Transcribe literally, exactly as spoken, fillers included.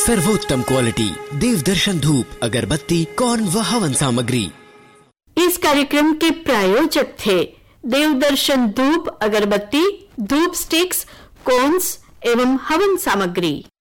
सर्वोत्तम क्वालिटी देवदर्शन धूप अगरबत्ती कौन व हवन सामग्री। इस कार्यक्रम के प्रायोजक थे देवदर्शन धूप अगरबत्ती, धूप स्टिक्स, कोन्स एवं हवन सामग्री।